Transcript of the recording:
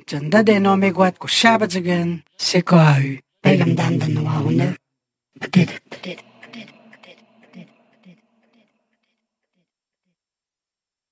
真的的诺美国古下巴这个谁可啊？